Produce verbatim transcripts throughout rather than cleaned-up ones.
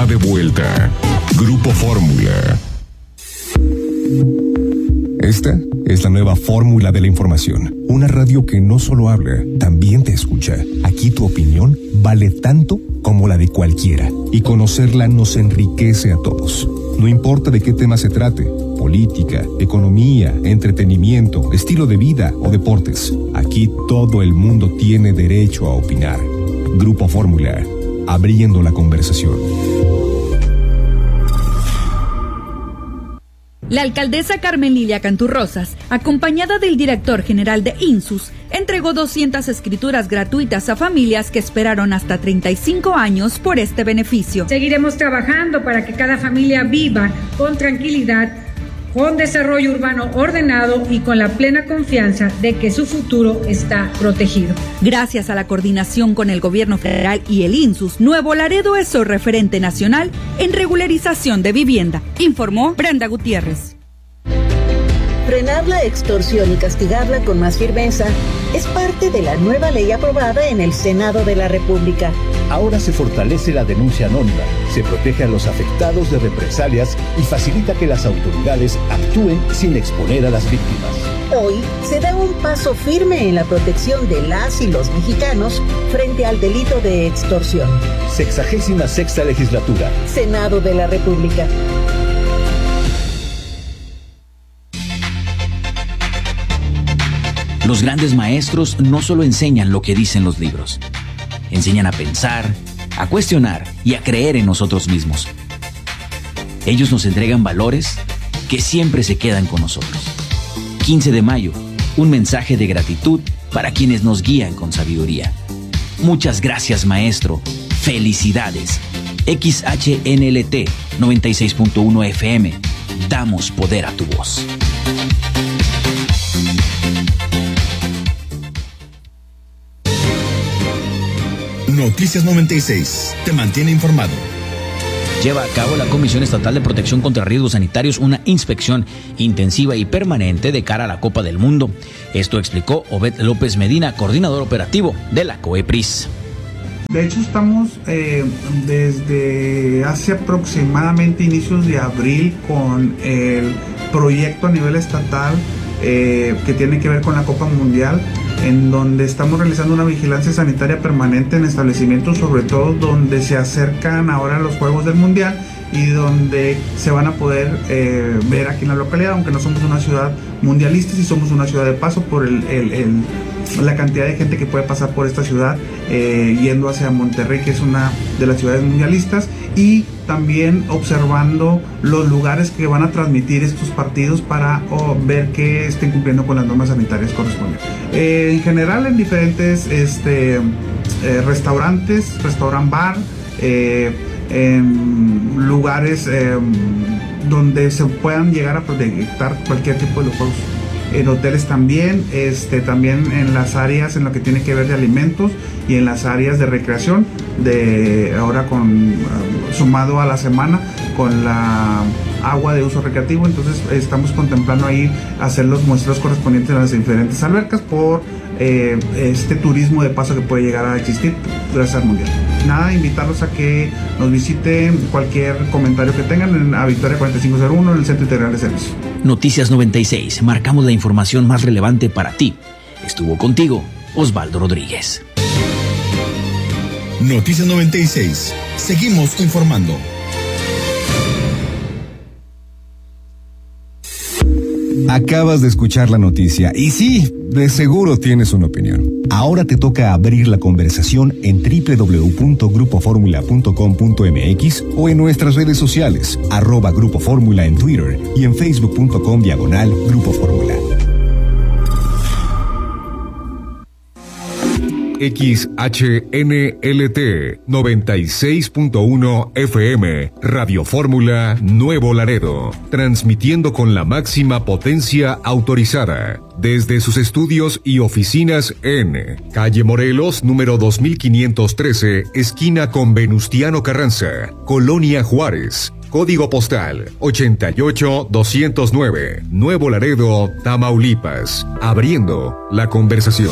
de vuelta. Grupo Fórmula. Esta es la nueva fórmula de la información. Una radio que no solo habla, también te escucha. Aquí tu opinión vale tanto como la de cualquiera. Y conocerla nos enriquece a todos. No importa de qué tema se trate. Política, economía, entretenimiento, estilo de vida o deportes. Aquí todo el mundo tiene derecho a opinar. Grupo Fórmula. Abriendo la conversación. La alcaldesa Carmen Lilia Canturrosas, acompañada del director general de INSUS, entregó doscientas escrituras gratuitas a familias que esperaron hasta treinta y cinco años por este beneficio. Seguiremos trabajando para que cada familia viva con tranquilidad, con desarrollo urbano ordenado y con la plena confianza de que su futuro está protegido. Gracias a la coordinación con el gobierno federal y el INSUS, Nuevo Laredo es el referente nacional en regularización de vivienda, informó Brenda Gutiérrez. Frenar la extorsión y castigarla con más firmeza es parte de la nueva ley aprobada en el Senado de la República. Ahora se fortalece la denuncia anónima, se protege a los afectados de represalias y facilita que las autoridades actúen sin exponer a las víctimas. Hoy se da un paso firme en la protección de las y los mexicanos frente al delito de extorsión. Sexagésima sexta legislatura. Senado de la República. Los grandes maestros no solo enseñan lo que dicen los libros, enseñan a pensar, a cuestionar y a creer en nosotros mismos. Ellos nos entregan valores que siempre se quedan con nosotros. quince de mayo, un mensaje de gratitud para quienes nos guían con sabiduría. Muchas gracias, maestro. Felicidades. X H N L T noventa y seis punto uno F M. Damos poder a tu voz. Noticias noventa y seis. Te mantiene informado. Lleva a cabo la Comisión Estatal de Protección contra Riesgos Sanitarios una inspección intensiva y permanente de cara a la Copa del Mundo. Esto explicó Obed López Medina, coordinador operativo de la COEPRIS. De hecho, estamos eh, desde hace aproximadamente inicios de abril con el proyecto a nivel estatal eh, que tiene que ver con la Copa Mundial, en donde estamos realizando una vigilancia sanitaria permanente en establecimientos, sobre todo donde se acercan ahora los Juegos del Mundial y donde se van a poder eh, ver aquí en la localidad, aunque no somos una ciudad mundialista, sí somos una ciudad de paso por el, el, el, la cantidad de gente que puede pasar por esta ciudad eh, yendo hacia Monterrey, que es una de las ciudades mundialistas, y también observando los lugares que van a transmitir estos partidos para oh, ver que estén cumpliendo con las normas sanitarias correspondientes. Eh, en general, en diferentes este, eh, restaurantes, restaurant bar, eh, en lugares eh, donde se puedan llegar a proyectar cualquier tipo de juegos. En hoteles también, este, también en las áreas en lo que tiene que ver de alimentos y en las áreas de recreación, de ahora con sumado a la semana con la agua de uso recreativo. Entonces estamos contemplando ahí hacer los muestreos correspondientes a las diferentes albercas por eh, este turismo de paso que puede llegar a existir gracias al Mundial. Nada, invitarlos a que nos visiten, cualquier comentario que tengan en A Victoria cuarenta y cinco cero uno en el Centro Integral de Servicio. Noticias noventa y seis, marcamos la información más relevante para ti. Estuvo contigo Osvaldo Rodríguez. Noticias noventa y seis, seguimos informando. Acabas de escuchar la noticia y sí, de seguro tienes una opinión. Ahora te toca abrir la conversación en doble u doble u doble u punto grupo fórmula punto com punto m x o en nuestras redes sociales, arroba Grupo Fórmula en Twitter y en facebook punto com diagonal Grupo Fórmula. X H N L T noventa y seis punto uno F M, Radio Fórmula Nuevo Laredo, transmitiendo con la máxima potencia autorizada, desde sus estudios y oficinas en Calle Morelos, número dos mil quinientos trece, esquina con Venustiano Carranza, Colonia Juárez. Código postal ochenta y ocho doscientos nueve, Nuevo Laredo, Tamaulipas, abriendo la conversación.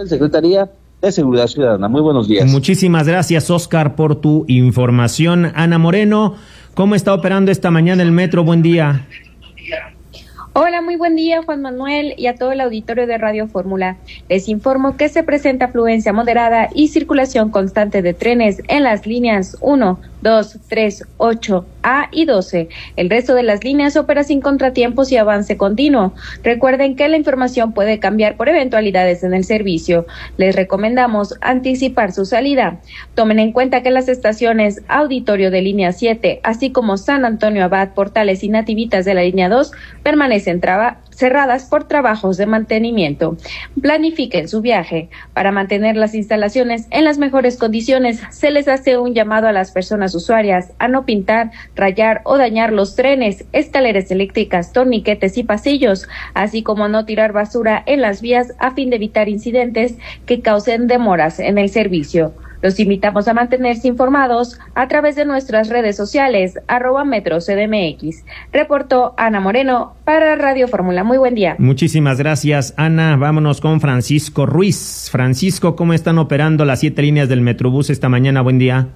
en Secretaría de Seguridad Ciudadana. Muy buenos días. Muchísimas gracias, Oscar, por tu información. Ana Moreno, ¿cómo está operando esta mañana el metro? Buen día. Hola, muy buen día, Juan Manuel, y a todo el auditorio de Radio Fórmula. Les informo que se presenta afluencia moderada y circulación constante de trenes en las líneas uno, dos, tres, ocho, A y doce. El resto de las líneas opera sin contratiempos y avance continuo. Recuerden que la información puede cambiar por eventualidades en el servicio. Les recomendamos anticipar su salida. Tomen en cuenta que las estaciones Auditorio de línea siete, así como San Antonio Abad, Portales y Nativitas de la línea dos, permanecen traba- cerradas por trabajos de mantenimiento. Planifiquen su viaje. Para mantener las instalaciones en las mejores condiciones, se les hace un llamado a las personas usuarias a no pintar, rayar o dañar los trenes, escaleras eléctricas, torniquetes y pasillos, así como no tirar basura en las vías a fin de evitar incidentes que causen demoras en el servicio. Los invitamos a mantenerse informados a través de nuestras redes sociales, arroba Metro C D M X. Reportó Ana Moreno para Radio Fórmula. Muy buen día. Muchísimas gracias, Ana. Vámonos con Francisco Ruiz. Francisco, ¿cómo están operando las siete líneas del Metrobús esta mañana? Buen día.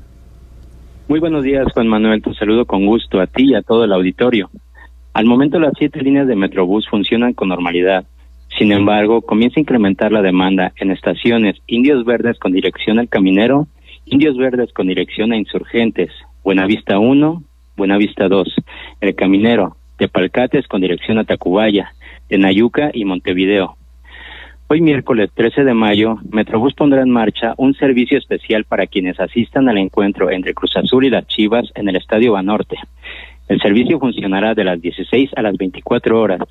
Muy buenos días, Juan Manuel. Te saludo con gusto a ti y a todo el auditorio. Al momento las siete líneas de Metrobús funcionan con normalidad. Sin embargo, comienza a incrementar la demanda en estaciones Indios Verdes con dirección al Caminero, Indios Verdes con dirección a Insurgentes, Buenavista uno, Buenavista dos, El Caminero, Tepalcates con dirección a Tacubaya, Tenayuca y Montevideo. Hoy miércoles trece de mayo, Metrobús pondrá en marcha un servicio especial para quienes asistan al encuentro entre Cruz Azul y las Chivas en el Estadio Banorte. El servicio funcionará de las dieciséis a las veinticuatro horas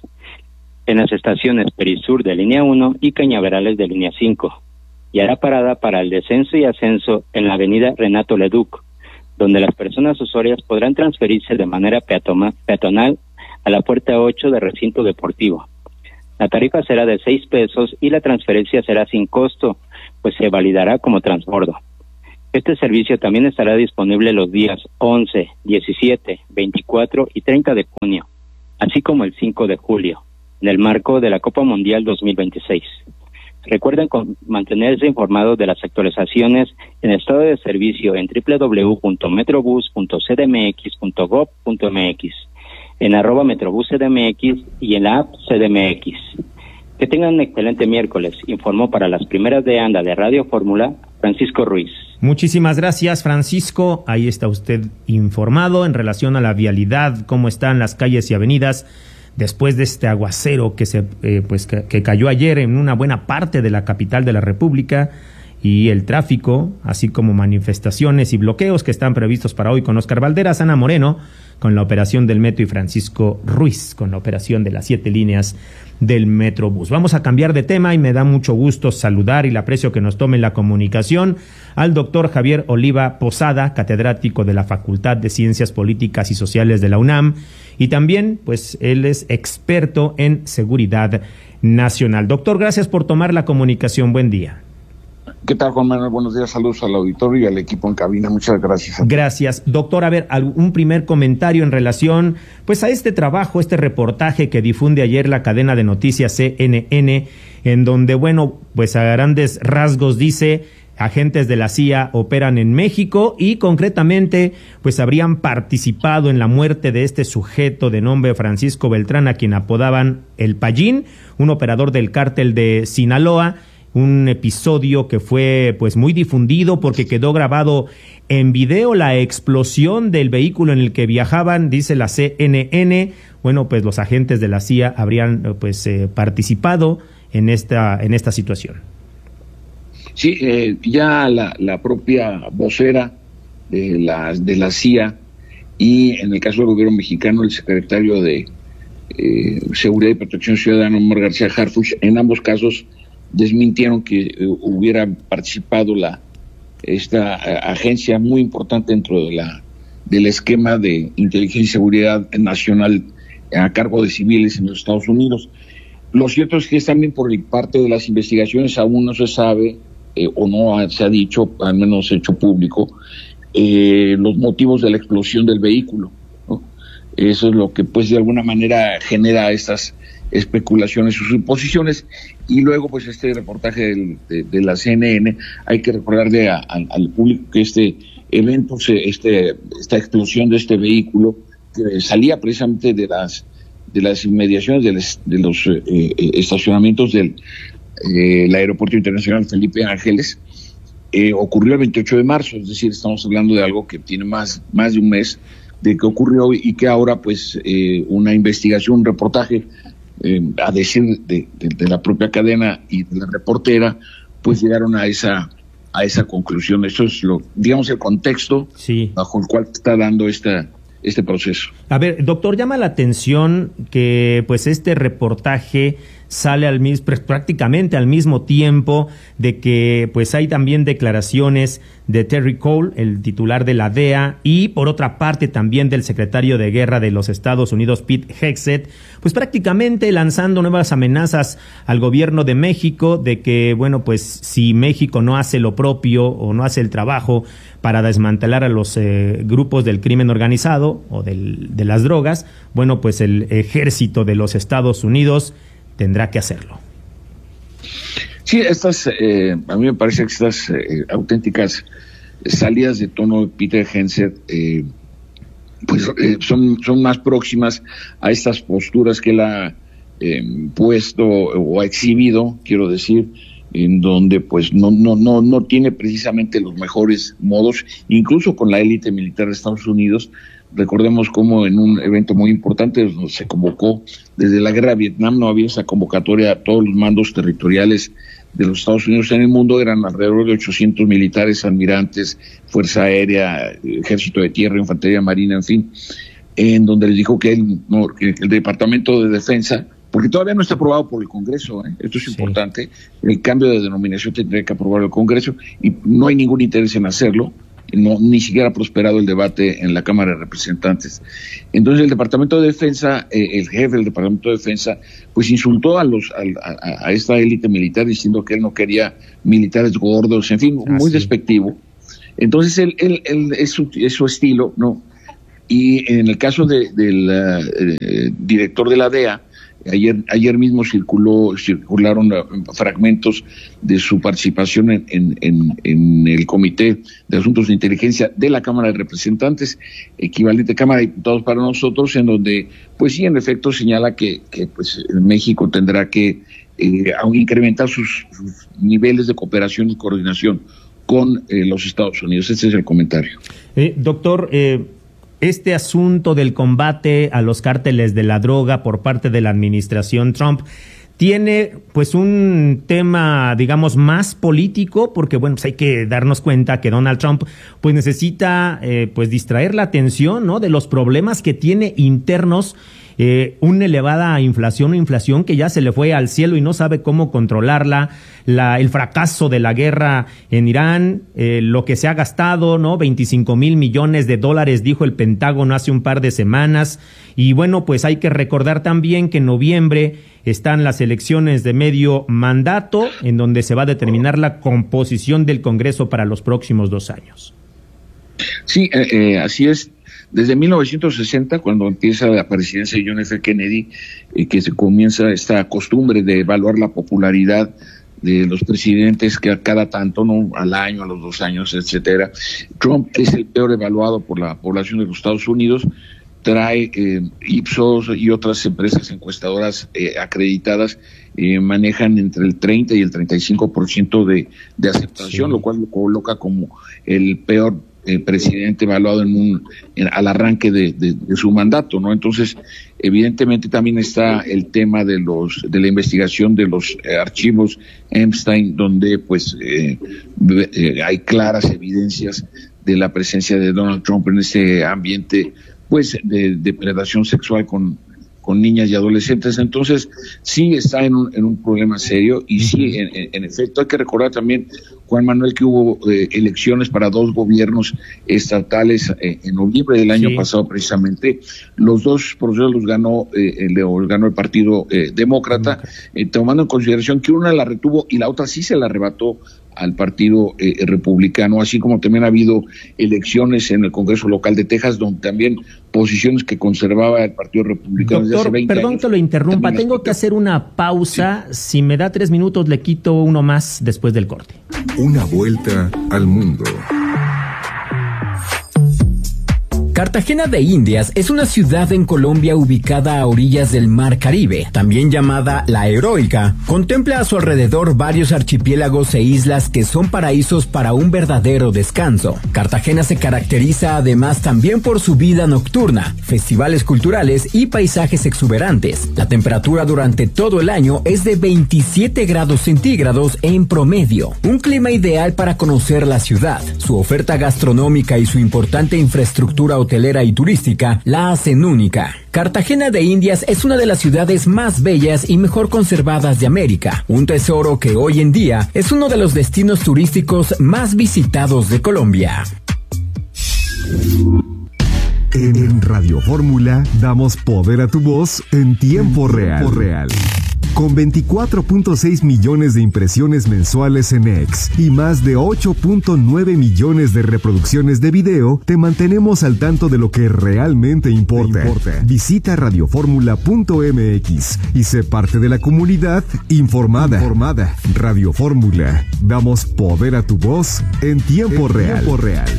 en las estaciones Perisur de línea uno y Cañaverales de línea cinco, y hará parada para el descenso y ascenso en la avenida Renato Leduc, donde las personas usuarias podrán transferirse de manera peatoma, peatonal a la puerta ocho del recinto deportivo. La tarifa será de seis pesos y la transferencia será sin costo, pues se validará como transbordo. Este servicio también estará disponible los días once, diecisiete, veinticuatro y treinta de junio, así como el cinco de julio, en el marco de la Copa Mundial dos mil veintiséis. Recuerden con mantenerse informados de las actualizaciones en estado de servicio en doble u doble u doble u punto metrobús punto c d m x punto gob punto m x, en arroba Metrobús C D M X y en la app C D M X. Que tengan un excelente miércoles. Informó para las primeras de anda de Radio Fórmula, Francisco Ruiz. Muchísimas gracias, Francisco. Ahí está usted informado en relación a la vialidad, cómo están las calles y avenidas después de este aguacero que se eh, pues que, que cayó ayer en una buena parte de la capital de la República, y el tráfico, así como manifestaciones y bloqueos que están previstos para hoy con Oscar Valderas, Ana Moreno con la operación del metro y Francisco Ruiz con la operación de las siete líneas del Metrobús. Vamos a cambiar de tema y me da mucho gusto saludar y le aprecio que nos tome la comunicación al doctor Javier Oliva Posada, catedrático de la Facultad de Ciencias Políticas y Sociales de la UNAM, y también pues él es experto en seguridad nacional. Doctor, gracias por tomar la comunicación. Buen día. ¿Qué tal, Juan Manuel? Buenos días, saludos al auditorio y al equipo en cabina. Muchas gracias. Gracias. Doctor, a ver, un primer comentario en relación pues a este trabajo, este reportaje que difunde ayer la cadena de noticias C N N, en donde, bueno, pues a grandes rasgos dice: agentes de la C I A operan en México y concretamente pues habrían participado en la muerte de este sujeto de nombre Francisco Beltrán, a quien apodaban El Payín, un operador del cártel de Sinaloa. Un episodio que fue pues muy difundido porque quedó grabado en video la explosión del vehículo en el que viajaban, dice la C N N. Bueno, pues los agentes de la C I A habrían pues eh, participado en esta en esta situación. Sí, eh, ya la, la propia vocera de la, de la C I A y en el caso del gobierno mexicano el secretario de eh, Seguridad y Protección Ciudadana, Omar García Harfuch, en ambos casos desmintieron que eh, hubiera participado la esta eh, agencia muy importante dentro de la del esquema de inteligencia y seguridad nacional a cargo de civiles en los Estados Unidos. Lo cierto es que también por parte de las investigaciones aún no se sabe eh, o no ha, se ha dicho, al menos hecho público, eh, los motivos de la explosión del vehículo, ¿no? Eso es lo que pues de alguna manera genera estas especulaciones, sus suposiciones, y luego pues este reportaje del, de, de la C N N. Hay que recordarle a, a, al público que este evento, este, esta explosión de este vehículo que salía precisamente de las de las inmediaciones de, les, de los eh, eh, estacionamientos del eh, el Aeropuerto Internacional Felipe Ángeles, eh, ocurrió el veintiocho de marzo, es decir, estamos hablando de algo que tiene más, más de un mes de que ocurrió y que ahora pues eh, una investigación, un reportaje, eh, a decir de, de, de la propia cadena y de la reportera, pues llegaron a esa a esa conclusión. Eso es lo, digamos, el contexto sí. bajo el cual está dando esta este proceso. A ver, doctor, llama la atención que pues este reportaje sale al mismo, prácticamente al mismo tiempo de que pues hay también declaraciones de Terry Cole, el titular de la D E A, y por otra parte también del secretario de Guerra de los Estados Unidos, Pete Hegseth, pues prácticamente lanzando nuevas amenazas al gobierno de México de que, bueno, pues si México no hace lo propio o no hace el trabajo para desmantelar a los eh, grupos del crimen organizado o del, de las drogas, bueno, pues el ejército de los Estados Unidos tendrá que hacerlo. Sí, estas, eh, a mí me parece que estas eh, auténticas salidas de tono de Peter Hegseth, eh, pues eh, son, son más próximas a estas posturas que él ha eh, puesto o ha exhibido, quiero decir, en donde pues no, no, no, no tiene precisamente los mejores modos, incluso con la élite militar de Estados Unidos. Recordemos cómo en un evento muy importante donde se convocó desde la guerra de Vietnam, no había esa convocatoria a todos los mandos territoriales de los Estados Unidos en el mundo, eran alrededor de ochocientos militares, almirantes, Fuerza Aérea, Ejército de Tierra, Infantería Marina, en fin, en donde les dijo que el, no, que el Departamento de Defensa, porque todavía no está aprobado por el Congreso, ¿eh? Esto es sí. importante, el cambio de denominación tendría que aprobar el Congreso y no hay ningún interés en hacerlo. No, ni siquiera ha prosperado el debate en la Cámara de Representantes. Entonces el Departamento de Defensa, eh, el jefe del Departamento de Defensa, pues insultó a los a, a, a esta élite militar diciendo que él no quería militares gordos, en fin, ah, muy sí. despectivo. Entonces él, él, él es, su, es su estilo, ¿no? Y en el caso de, del uh, director de la D E A, Ayer, ayer mismo circuló, circularon fragmentos de su participación en, en, en, en el Comité de Asuntos de Inteligencia de la Cámara de Representantes, equivalente a Cámara de Diputados para nosotros, en donde, pues sí, en efecto señala que, que pues México tendrá que eh, incrementar sus, sus niveles de cooperación y coordinación con eh, los Estados Unidos. Este es el comentario. Eh, doctor, eh... este asunto del combate a los cárteles de la droga por parte de la administración Trump tiene pues un tema, digamos, más político, porque bueno, pues hay que darnos cuenta que Donald Trump pues necesita eh, pues distraer la atención, ¿no?, de los problemas que tiene internos. Eh, una elevada inflación, una inflación que ya se le fue al cielo y no sabe cómo controlarla, la, el fracaso de la guerra en Irán, eh, lo que se ha gastado, ¿no? veinticinco mil millones de dólares, dijo el Pentágono hace un par de semanas. Y bueno, pues hay que recordar también que en noviembre están las elecciones de medio mandato, en donde se va a determinar la composición del Congreso para los próximos dos años. Sí, eh, eh, así es. Desde mil novecientos sesenta, cuando empieza la presidencia de John F. Kennedy, eh, que se comienza esta costumbre de evaluar la popularidad de los presidentes que a cada tanto, no, al año, a los dos años, etcétera. Trump es el peor evaluado por la población de los Estados Unidos. Trae eh, Ipsos y otras empresas encuestadoras eh, acreditadas eh, manejan entre el treinta y el treinta y cinco por ciento de, de aceptación, sí. Lo cual lo coloca como el peor Eh, presidente evaluado en un en, al arranque de, de, de su mandato, ¿no? Entonces, evidentemente también está el tema de los de la investigación de los eh, archivos Epstein, donde pues eh, eh, hay claras evidencias de la presencia de Donald Trump en ese ambiente, pues, de depredación sexual con con niñas y adolescentes. Entonces sí está en un, en un problema serio y sí, en, en, en efecto, hay que recordar también, Juan Manuel, que hubo eh, elecciones para dos gobiernos estatales eh, en noviembre del año sí. pasado precisamente. Los dos procesos los ganó, eh, los ganó el Partido eh, Demócrata, eh, tomando en consideración que una la retuvo y la otra sí se la arrebató al partido eh, republicano, así como también ha habido elecciones en el Congreso local de Texas, donde también posiciones que conservaba el partido republicano. Doctor, desde hace veinte perdón años, que lo interrumpa, tengo que hacer una pausa. Sí. Si me da tres minutos, le quito uno más después del corte. Una vuelta al mundo. Cartagena de Indias es una ciudad en Colombia ubicada a orillas del Mar Caribe, también llamada La Heroica. Contempla a su alrededor varios archipiélagos e islas que son paraísos para un verdadero descanso. Cartagena se caracteriza además también por su vida nocturna, festivales culturales y paisajes exuberantes. La temperatura durante todo el año es de veintisiete grados centígrados en promedio, un clima ideal para conocer la ciudad. Su oferta gastronómica y su importante infraestructura hotelera y turística la hacen única. Cartagena de Indias es una de las ciudades más bellas y mejor conservadas de América, un tesoro que hoy en día es uno de los destinos turísticos más visitados de Colombia. En Radio Fórmula damos poder a tu voz en tiempo real. Tiempo real. Con veinticuatro punto seis millones de impresiones mensuales en X y más de ocho punto nueve millones de reproducciones de video, te mantenemos al tanto de lo que realmente importa. importa. Visita radio fórmula punto m x y sé parte de la comunidad informada. informada. Radio Fórmula. Damos poder a tu voz en tiempo en real. Tiempo real.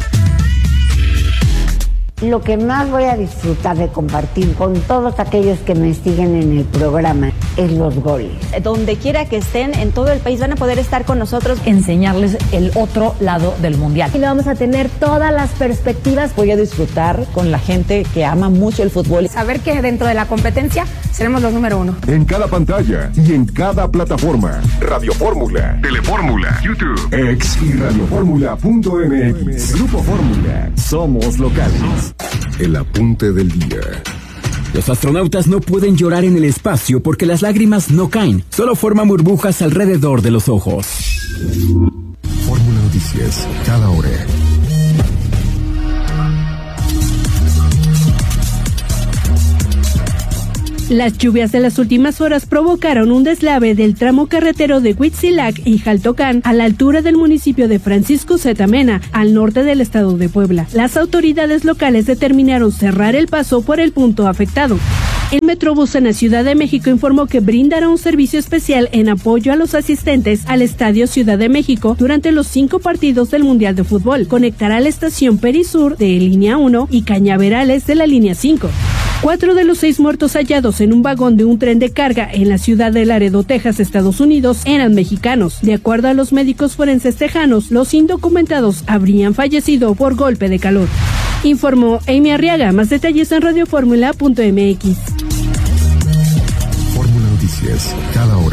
Lo que más voy a disfrutar de compartir con todos aquellos que me siguen en el programa es los goles. Donde quiera que estén en todo el país van a poder estar con nosotros, enseñarles el otro lado del mundial. Y vamos a tener todas las perspectivas. Voy a disfrutar con la gente que ama mucho el fútbol. Saber que dentro de la competencia seremos los número uno. En cada pantalla y en cada plataforma. Radio Fórmula, Telefórmula, YouTube, X y radio fórmula punto m x. Grupo Fórmula. Somos locales. El apunte del día. Los astronautas no pueden llorar en el espacio porque las lágrimas no caen, solo forman burbujas alrededor de los ojos. Fórmula Noticias, cada hora. Las lluvias de las últimas horas provocaron un deslave del tramo carretero de Huitzilac y Jaltocán a la altura del municipio de Francisco Zeta Mena, al norte del estado de Puebla. Las autoridades locales determinaron cerrar el paso por el punto afectado. El Metrobús en la Ciudad de México informó que brindará un servicio especial en apoyo a los asistentes al Estadio Ciudad de México durante los cinco partidos del Mundial de Fútbol. Conectará la estación Perisur de línea uno y Cañaverales de la línea cinco. Cuatro de los seis muertos hallados en un vagón de un tren de carga en la ciudad de Laredo, Texas, Estados Unidos, eran mexicanos. De acuerdo a los médicos forenses tejanos, los indocumentados habrían fallecido por golpe de calor. Informó Amy Arriaga. Más detalles en radio fórmula punto m x. Fórmula Noticias, cada hora.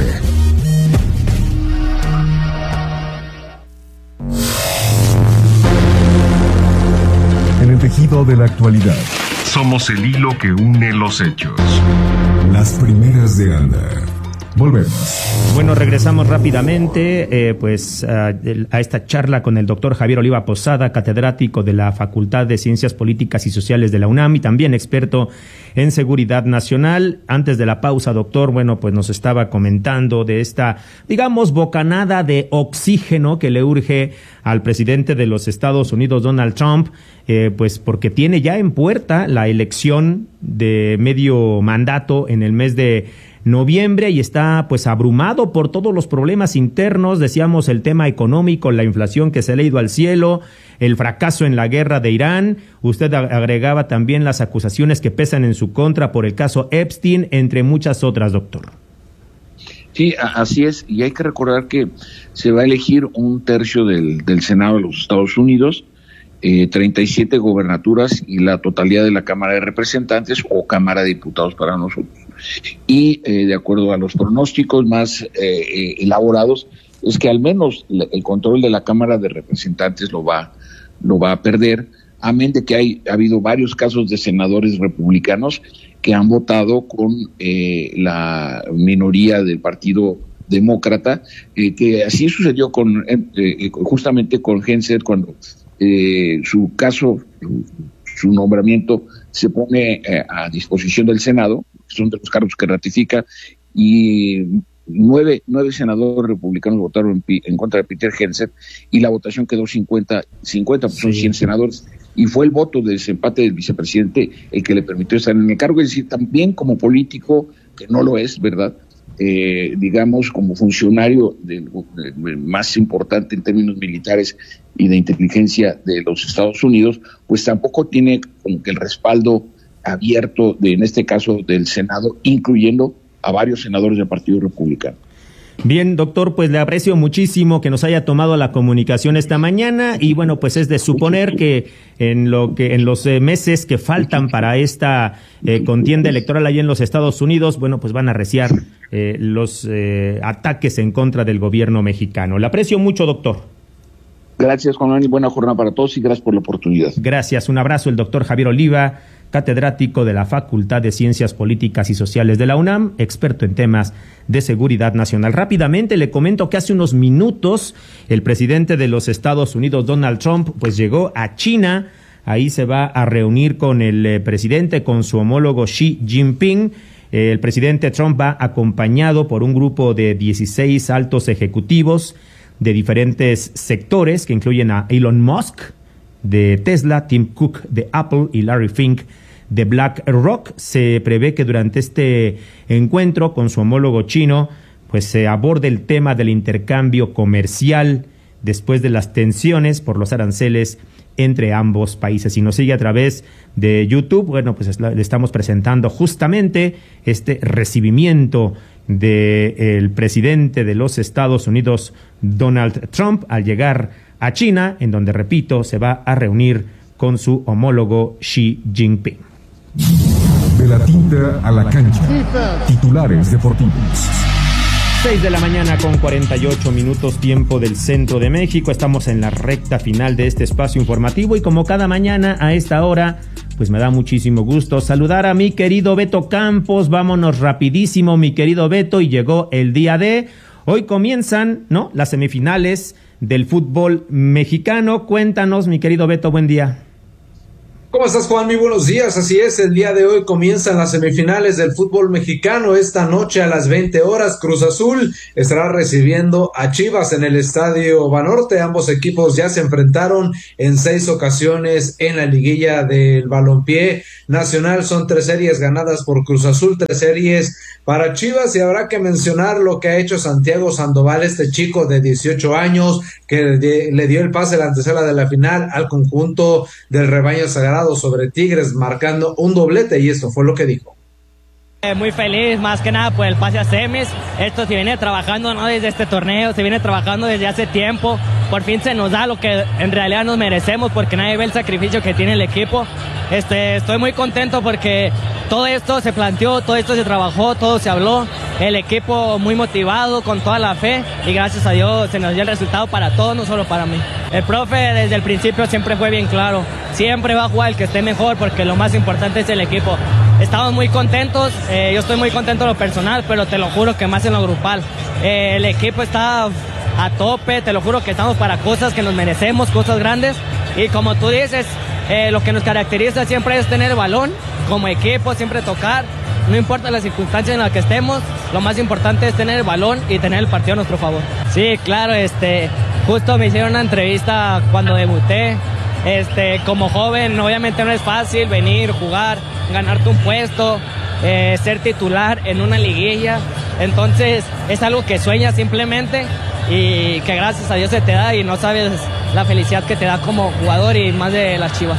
En el tejido de la actualidad. Somos el hilo que une los hechos. Las primeras de Anda. Volvemos. Bueno, regresamos rápidamente eh, pues a, a esta charla con el doctor Javier Oliva Posada, catedrático de la Facultad de Ciencias Políticas y Sociales de la UNAM y también experto en seguridad nacional. Antes de la pausa, doctor, bueno, pues nos estaba comentando de esta, digamos, bocanada de oxígeno que le urge al presidente de los Estados Unidos, Donald Trump, eh, pues porque tiene ya en puerta la elección de medio mandato en el mes de noviembre y está pues abrumado por todos los problemas internos, decíamos el tema económico, la inflación que se le ha ido al cielo, el fracaso en la guerra de Irán, usted agregaba también las acusaciones que pesan en su contra por el caso Epstein, entre muchas otras, doctor. Sí, así es, y hay que recordar que se va a elegir un tercio del, del Senado de los Estados Unidos, eh, treinta y siete gobernaturas y la totalidad de la Cámara de Representantes o Cámara de Diputados para nosotros. Y eh, de acuerdo a los pronósticos más eh, eh, elaborados, es que al menos el control de la Cámara de Representantes lo va, lo va a perder, amén de que hay, ha habido varios casos de senadores republicanos que han votado con eh, la minoría del Partido Demócrata, eh, que así sucedió con eh, justamente con Hensel cuando eh, su caso, su nombramiento se pone eh, a disposición del Senado, son de los cargos que ratifica, y nueve, nueve senadores republicanos votaron en, en contra de Peter Hegseth y la votación quedó cincuenta, cincuenta, pues son cien senadores, y fue el voto de desempate del vicepresidente el que le permitió estar en el cargo. Es decir, también como político, que no lo es, ¿verdad?, Eh, digamos, como funcionario del, del más importante en términos militares y de inteligencia de los Estados Unidos, pues tampoco tiene como que el respaldo abierto, de, en este caso, del Senado, incluyendo a varios senadores del Partido Republicano. Bien, doctor, pues le aprecio muchísimo que nos haya tomado la comunicación esta mañana, y bueno, pues es de suponer que en lo que en los eh, meses que faltan para esta eh, contienda electoral allá en los Estados Unidos, bueno, pues van a arreciar eh, los eh, ataques en contra del gobierno mexicano. Le aprecio mucho, doctor. Gracias, Juan Manuel, y buena jornada para todos y gracias por la oportunidad. Gracias, un abrazo. El doctor Javier Oliva, catedrático de la Facultad de Ciencias Políticas y Sociales de la UNAM, experto en temas de seguridad nacional. Rápidamente le comento que hace unos minutos el presidente de los Estados Unidos, Donald Trump, pues llegó a China. Ahí se va a reunir con el eh, presidente, con su homólogo Xi Jinping. Eh, el presidente Trump va acompañado por un grupo de dieciséis altos ejecutivos de diferentes sectores que incluyen a Elon Musk de Tesla, Tim Cook de Apple y Larry Fink de BlackRock. Se prevé que durante este encuentro con su homólogo chino, pues se aborde el tema del intercambio comercial después de las tensiones por los aranceles entre ambos países. Si nos sigue a través de YouTube, bueno, pues le estamos presentando justamente este recibimiento del presidente de los Estados Unidos, Donald Trump, al llegar a China, en donde, repito, se va a reunir con su homólogo Xi Jinping. De la tinta a la cancha. Titulares deportivos. seis de la mañana con cuarenta y ocho minutos, tiempo del centro de México. Estamos en la recta final de este espacio informativo y como cada mañana a esta hora, pues me da muchísimo gusto saludar a mi querido Beto Campos. Vámonos rapidísimo, mi querido Beto, y llegó el día de... Hoy comienzan, ¿no?, las semifinales del fútbol mexicano. Cuéntanos, mi querido Beto, buen día. ¿Cómo estás, Juan? Muy buenos días. Así es, el día de hoy comienzan las semifinales del fútbol mexicano. Esta noche a las veinte horas, Cruz Azul estará recibiendo a Chivas en el Estadio Banorte. Ambos equipos ya se enfrentaron en seis ocasiones en la liguilla del balompié nacional. Son tres series ganadas por Cruz Azul, tres series para Chivas, y habrá que mencionar lo que ha hecho Santiago Sandoval, este chico de dieciocho años que le dio el pase a la antesala de la final al conjunto del Rebaño Sagrado sobre Tigres, marcando un doblete, y esto fue lo que dijo. Eh, muy feliz, más que nada por el pase a semis. Esto se viene trabajando, no desde este torneo, se viene trabajando desde hace tiempo. Por fin se nos da lo que en realidad nos merecemos, porque nadie ve el sacrificio que tiene el equipo. Este, estoy muy contento porque todo esto se planteó, todo esto se trabajó, todo se habló. El equipo muy motivado, con toda la fe, y gracias a Dios se nos dio el resultado para todos, no solo para mí. El profe desde el principio siempre fue bien claro, siempre va a jugar el que esté mejor, porque lo más importante es el equipo. Estamos muy contentos, eh, yo estoy muy contento en lo personal, pero te lo juro que más en lo grupal. Eh, el equipo está a tope, te lo juro que estamos para cosas que nos merecemos, cosas grandes, y como tú dices, eh, lo que nos caracteriza siempre es tener el balón, como equipo, siempre tocar, no importa las circunstancias en las que estemos, lo más importante es tener el balón y tener el partido a nuestro favor. Sí, claro, este, justo me hicieron una entrevista cuando debuté. Este, como joven, obviamente no es fácil venir, jugar, ganarte un puesto, eh, ser titular en una liguilla. Entonces, es algo que sueñas simplemente y que gracias a Dios se te da, y no sabes la felicidad que te da como jugador y más de las Chivas.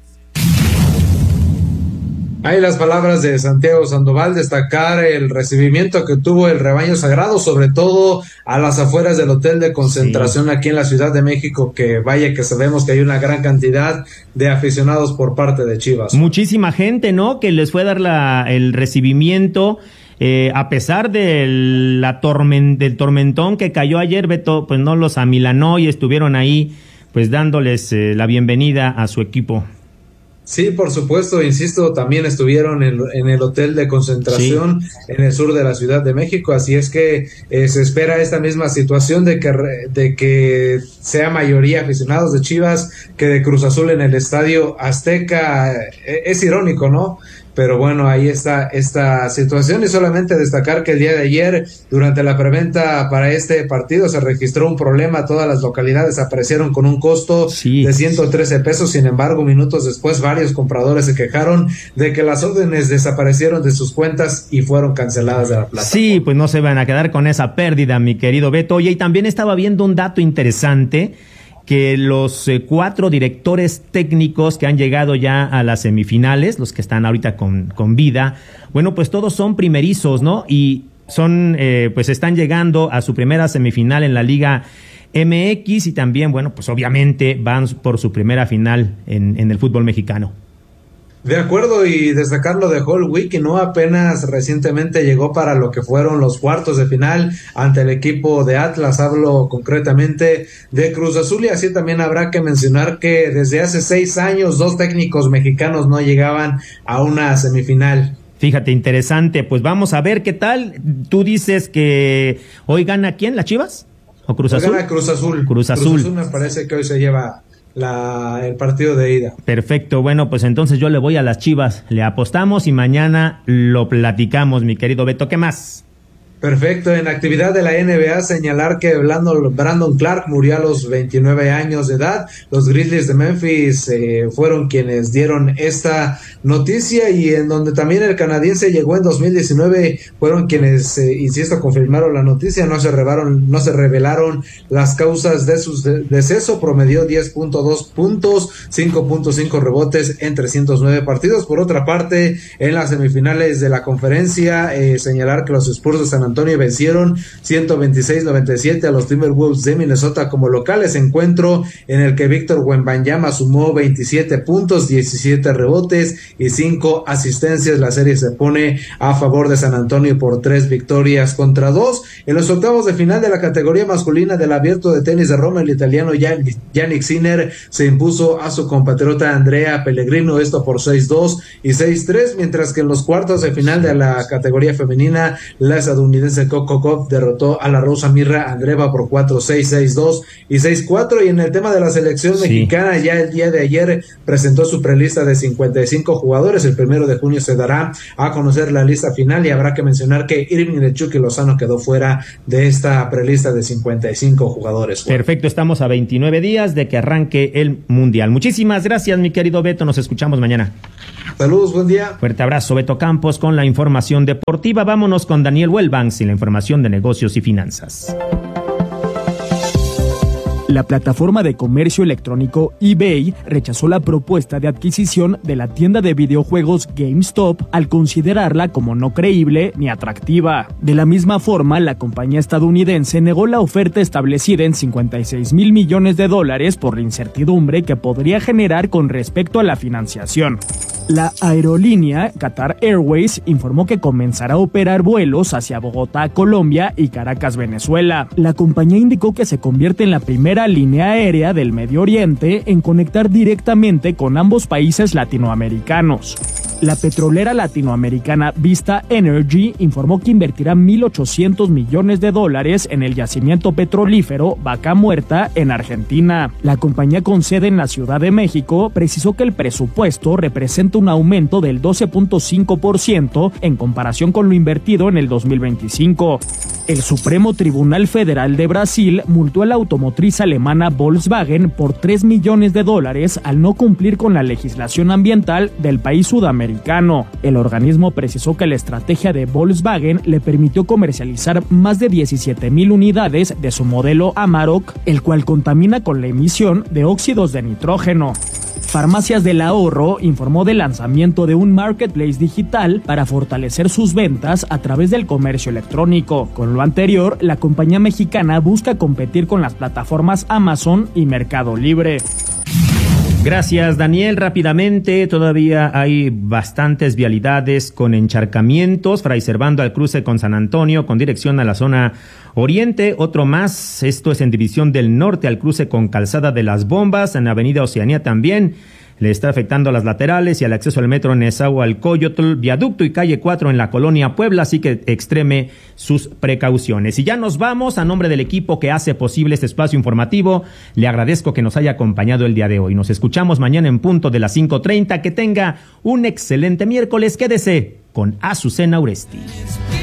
Hay las palabras de Santiago Sandoval, destacar el recibimiento que tuvo el Rebaño Sagrado, sobre todo a las afueras del hotel de concentración, sí, aquí en la Ciudad de México, que vaya que sabemos que hay una gran cantidad de aficionados por parte de Chivas. Muchísima gente, ¿no?, que les fue a dar la, el recibimiento, eh, a pesar del, la torment, del tormentón que cayó ayer, Beto, pues no los amilanó y estuvieron ahí pues dándoles eh, la bienvenida a su equipo. Sí, por supuesto, insisto, también estuvieron en, en el hotel de concentración, sí, en el sur de la Ciudad de México, así es que eh, se espera esta misma situación de que, de que sea mayoría aficionados de Chivas que de Cruz Azul en el Estadio Azteca. Eh, es irónico, ¿no?, pero bueno, ahí está esta situación y solamente destacar que el día de ayer, durante la preventa para este partido, se registró un problema, todas las localidades aparecieron con un costo sí. de ciento trece pesos, sin embargo, minutos después varios compradores se quejaron de que las órdenes desaparecieron de sus cuentas y fueron canceladas de la plataforma. Sí, pues no se van a quedar con esa pérdida, mi querido Beto. Oye, y también estaba viendo un dato interesante, que los eh, cuatro directores técnicos que han llegado ya a las semifinales, los que están ahorita con, con vida, bueno, pues todos son primerizos, ¿no? Y son, eh, pues están llegando a su primera semifinal en la Liga M X y también, bueno, pues obviamente van por su primera final en, en el fútbol mexicano. De acuerdo, y destacar lo de Holwick, que no apenas recientemente llegó para lo que fueron los cuartos de final ante el equipo de Atlas, hablo concretamente de Cruz Azul, y así también habrá que mencionar que desde hace seis años dos técnicos mexicanos no llegaban a una semifinal. Fíjate, interesante, pues vamos a ver qué tal. Tú dices que hoy gana ¿quién? ¿Las Chivas? ¿O Cruz Azul? Hoy gana Cruz Azul. Cruz Azul. Cruz Azul me parece que hoy se lleva La, el partido de ida. Perfecto, bueno, pues entonces yo le voy a las Chivas, le apostamos y mañana lo platicamos, mi querido Beto. ¿Qué más? Perfecto, en actividad de la N B A, señalar que Brandon, Brandon Clark murió a los veintinueve años de edad. Los Grizzlies de Memphis eh, fueron quienes dieron esta noticia, y en donde también el canadiense llegó en dos mil diecinueve, fueron quienes, eh, insisto, confirmaron la noticia. No se revelaron, no se revelaron las causas de su de- deceso. Promedió diez punto dos puntos, cinco punto cinco rebotes en trescientos nueve partidos. Por otra parte, en las semifinales de la conferencia, eh, señalar que los Spurs de San Antonio vencieron ciento veintiséis a noventa y siete a los Timberwolves de Minnesota como locales, encuentro en el que Víctor Wembanyama sumó veintisiete puntos, diecisiete rebotes y cinco asistencias. La serie se pone a favor de San Antonio por tres victorias contra dos. En los octavos de final de la categoría masculina del Abierto de Tenis de Roma, el italiano Yannick Sinner se impuso a su compatriota Andrea Pellegrino, esto por seis dos y seis tres, mientras que en los cuartos de final de la categoría femenina, la estadounidense Coco Gauff derrotó a la rusa Mirra Andreeva por cuatro seis, seis dos y seis cuatro. Y en el tema de la selección sí. mexicana, ya el día de ayer presentó su prelista de cincuenta y cinco jugadores. El primero de junio se dará a conocer la lista final, y habrá que mencionar que Irving El Chucky Lozano quedó fuera de esta prelista de cincuenta y cinco jugadores. Perfecto, estamos a veintinueve días de que arranque el Mundial. Muchísimas gracias, mi querido Beto, nos escuchamos mañana. Saludos, buen día. Fuerte abrazo, Beto Campos, con la información deportiva. Vámonos con Daniel Wellbanks y la información de negocios y finanzas. La plataforma de comercio electrónico eBay rechazó la propuesta de adquisición de la tienda de videojuegos GameStop al considerarla como no creíble ni atractiva. De la misma forma, la compañía estadounidense negó la oferta establecida en cincuenta y seis mil millones de dólares por la incertidumbre que podría generar con respecto a la financiación. La aerolínea Qatar Airways informó que comenzará a operar vuelos hacia Bogotá, Colombia y Caracas, Venezuela. La compañía indicó que se convierte en la primera línea aérea del Medio Oriente en conectar directamente con ambos países latinoamericanos. La petrolera latinoamericana Vista Energy informó que invertirá mil ochocientos millones de dólares en el yacimiento petrolífero Vaca Muerta en Argentina. La compañía con sede en la Ciudad de México precisó que el presupuesto representa un aumento del doce punto cinco por ciento en comparación con lo invertido en el dos mil veinticinco. El Supremo Tribunal Federal de Brasil multó a la automotriz alemana Volkswagen por tres millones de dólares al no cumplir con la legislación ambiental del país sudamericano. El organismo precisó que la estrategia de Volkswagen le permitió comercializar más de diecisiete mil unidades de su modelo Amarok, el cual contamina con la emisión de óxidos de nitrógeno. Farmacias del Ahorro informó del lanzamiento de un marketplace digital para fortalecer sus ventas a través del comercio electrónico. Con lo anterior, la compañía mexicana busca competir con las plataformas Amazon y Mercado Libre. Gracias, Daniel. Rápidamente, todavía hay bastantes vialidades con encharcamientos. Fray Servando al cruce con San Antonio, con dirección a la zona oriente. Otro más, esto es en División del Norte, al cruce con Calzada de las Bombas, en Avenida Oceanía también. le está afectando a las laterales y al acceso al metro Nezahualcóyotl, viaducto y calle cuatro en la colonia Puebla, así que extreme sus precauciones. Y ya nos vamos. A nombre del equipo que hace posible este espacio informativo, le agradezco que nos haya acompañado el día de hoy. Nos escuchamos mañana en punto de las cinco treinta. Que tenga un excelente miércoles. Quédese con Azucena Uresti.